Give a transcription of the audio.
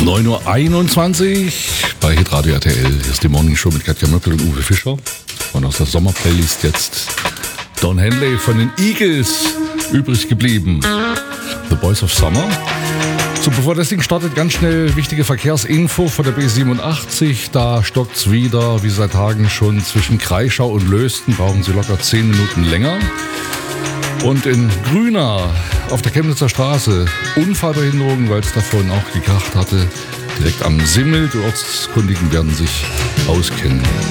9:21 Uhr bei Hitradio RTL. Hier ist die Morning Show mit Katja Möckel und Uwe Fischer. Und aus der Sommerplaylist jetzt Don Henley von den Eagles übrig geblieben. The Boys of Summer. So, bevor das Ding startet, ganz schnell wichtige Verkehrsinfo von der B87. Da stockt's wieder, wie seit Tagen schon, zwischen Kreischau und Lösten. Brauchen Sie locker 10 Minuten länger. Und in Grünau auf der Chemnitzer Straße Unfallbehinderung, weil es davon auch gekracht hatte. Direkt am Simmel. Die Ortskundigen werden sich auskennen.